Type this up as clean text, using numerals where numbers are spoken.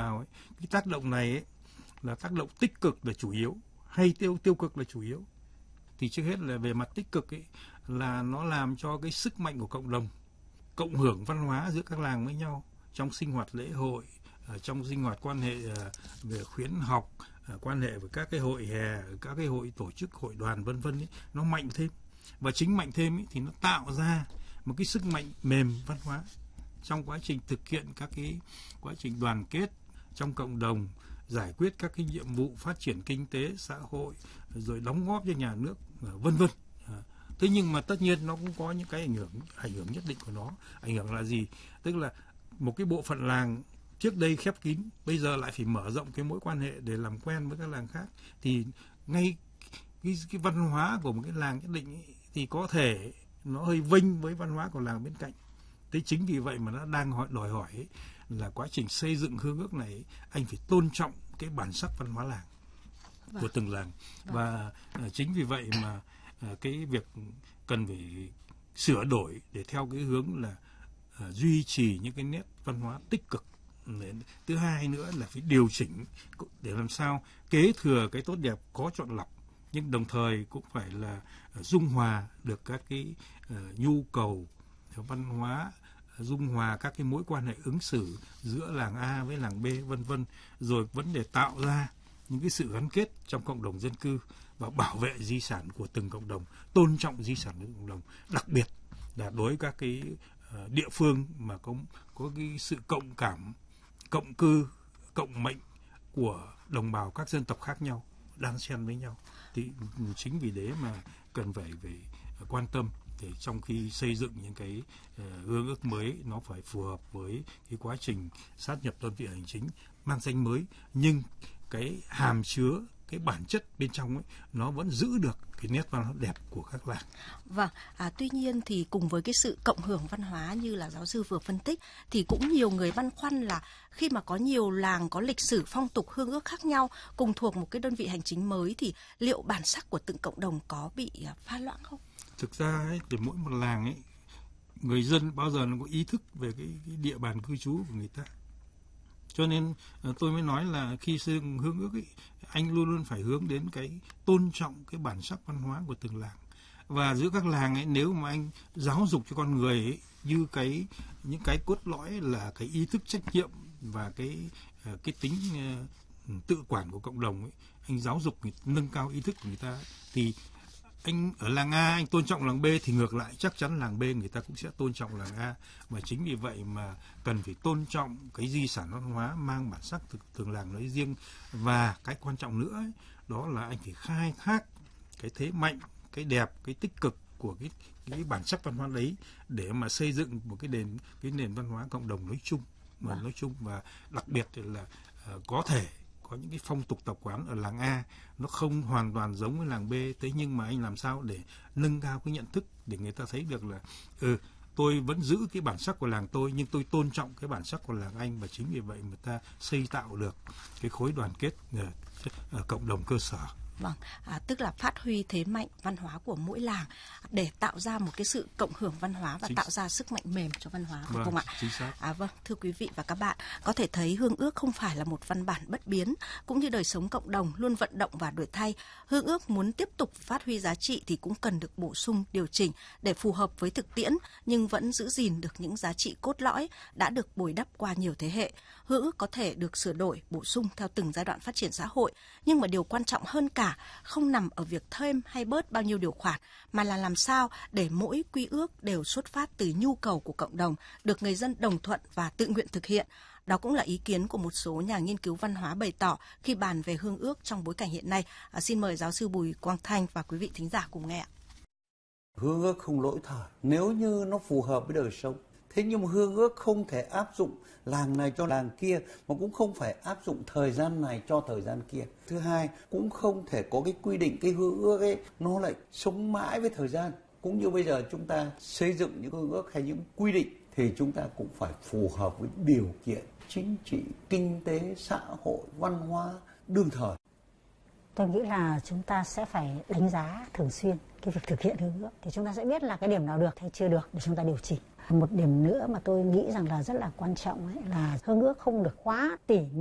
vào ấy, cái tác động này ấy, là tác động tích cực là chủ yếu hay tiêu cực là chủ yếu. Thì trước hết là về mặt tích cực ấy, là nó làm cho cái sức mạnh của cộng đồng cộng hưởng văn hóa giữa các làng với nhau trong sinh hoạt lễ hội, trong sinh hoạt quan hệ về khuyến học, quan hệ với các cái hội hè, các cái hội tổ chức, hội đoàn vân vân, nó mạnh thêm. Và chính mạnh thêm ấy, thì nó tạo ra một cái sức mạnh mềm văn hóa trong quá trình thực hiện các cái quá trình đoàn kết trong cộng đồng, giải quyết các cái nhiệm vụ phát triển kinh tế xã hội, rồi đóng góp cho nhà nước vân vân. Thế nhưng mà tất nhiên nó cũng có những cái ảnh hưởng nhất định của nó. Ảnh hưởng là gì? Tức là một cái bộ phận làng trước đây khép kín, bây giờ lại phải mở rộng cái mối quan hệ để làm quen với các làng khác, thì ngay cái văn hóa của một cái làng nhất định ấy, thì có thể nó hơi vênh với văn hóa của làng bên cạnh. Thế chính vì vậy mà nó đang đòi hỏi ấy, là quá trình xây dựng hương ước này anh phải tôn trọng cái bản sắc văn hóa làng của từng làng. Và chính vì vậy mà cái việc cần phải sửa đổi để theo cái hướng là duy trì những cái nét văn hóa tích cực. Thứ hai nữa là phải điều chỉnh để làm sao kế thừa cái tốt đẹp có chọn lọc, nhưng đồng thời cũng phải là dung hòa được các cái nhu cầu văn hóa, dung hòa các cái mối quan hệ ứng xử giữa làng A với làng B vân vân, rồi vấn đề tạo ra những cái sự gắn kết trong cộng đồng dân cư và bảo vệ di sản của từng cộng đồng, tôn trọng di sản của cộng đồng, đặc biệt là đối với các cái địa phương mà có cái sự cộng cảm, cộng cư, cộng mệnh của đồng bào các dân tộc khác nhau đan xen với nhau. Thì chính vì thế mà cần phải quan tâm để trong khi xây dựng những cái hương ước mới, nó phải phù hợp với cái quá trình sát nhập đơn vị hành chính mang danh mới, nhưng cái hàm chứa, cái bản chất bên trong ấy, nó vẫn giữ được cái nét văn hóa đẹp của các làng. Vâng, tuy nhiên thì cùng với cái sự cộng hưởng văn hóa như là giáo sư vừa phân tích, thì cũng nhiều người băn khoăn là khi mà có nhiều làng có lịch sử phong tục hương ước khác nhau cùng thuộc một cái đơn vị hành chính mới, thì liệu bản sắc của từng cộng đồng có bị pha loãng không? Thực ra ấy, để mỗi một làng ấy, người dân bao giờ nó có ý thức về cái địa bàn cư trú của người ta. Cho nên tôi mới nói là khi xây dựng hương ước ấy, anh luôn luôn phải hướng đến cái tôn trọng cái bản sắc văn hóa của từng làng. Và giữa các làng ấy, nếu mà anh giáo dục cho con người ấy, như những cái cốt lõi là cái ý thức trách nhiệm và cái tính tự quản của cộng đồng ấy, anh giáo dục nâng cao ý thức của người ta, thì anh ở làng A anh tôn trọng làng B thì ngược lại chắc chắn làng B người ta cũng sẽ tôn trọng làng A. Và chính vì vậy mà cần phải tôn trọng cái di sản văn hóa mang bản sắc từng làng nói riêng. Và cái quan trọng nữa ấy, đó là anh phải khai thác cái thế mạnh, cái đẹp, cái tích cực của cái bản sắc văn hóa đấy để mà xây dựng một cái nền văn hóa cộng đồng nói chung và đặc biệt là có thể có những cái phong tục tập quán ở làng A nó không hoàn toàn giống với làng B, thế nhưng mà anh làm sao để nâng cao cái nhận thức để người ta thấy được là tôi vẫn giữ cái bản sắc của làng tôi nhưng tôi tôn trọng cái bản sắc của làng anh, và chính vì vậy mà ta xây tạo được cái khối đoàn kết ở cộng đồng cơ sở. Vâng, tức là phát huy thế mạnh văn hóa của mỗi làng để tạo ra một cái sự cộng hưởng văn hóa và tạo ra sức mạnh mềm cho văn hóa, không ạ? Chính xác. Vâng, thưa quý vị và các bạn, có thể thấy hương ước không phải là một văn bản bất biến, cũng như đời sống cộng đồng luôn vận động và đổi thay. Hương ước muốn tiếp tục phát huy giá trị thì cũng cần được bổ sung, điều chỉnh để phù hợp với thực tiễn, nhưng vẫn giữ gìn được những giá trị cốt lõi đã được bồi đắp qua nhiều thế hệ. Hương ước có thể được sửa đổi, bổ sung theo từng giai đoạn phát triển xã hội, nhưng mà điều quan trọng hơn cả không nằm ở việc thêm hay bớt bao nhiêu điều khoản, mà là làm sao để mỗi quy ước đều xuất phát từ nhu cầu của cộng đồng, được người dân đồng thuận và tự nguyện thực hiện. Đó cũng là ý kiến của một số nhà nghiên cứu văn hóa bày tỏ khi bàn về hương ước trong bối cảnh hiện nay. Xin mời giáo sư Bùi Quang Thanh và quý vị thính giả cùng nghe. Hương ước không lỗi thời nếu như nó phù hợp với đời sống. Thế nhưng mà hương ước không thể áp dụng làng này cho làng kia, mà cũng không phải áp dụng thời gian này cho thời gian kia. Thứ hai, cũng không thể có cái quy định cái hương ước ấy nó lại sống mãi với thời gian. Cũng như bây giờ chúng ta xây dựng những hương ước hay những quy định thì chúng ta cũng phải phù hợp với điều kiện chính trị, kinh tế, xã hội, văn hóa đương thời. Tôi nghĩ là chúng ta sẽ phải đánh giá thường xuyên cái việc thực hiện hương ước, thì chúng ta sẽ biết là cái điểm nào được hay chưa được để chúng ta điều chỉnh. Một điểm nữa mà tôi nghĩ rằng là rất là quan trọng ấy là hương ước không được quá tỉ mỉ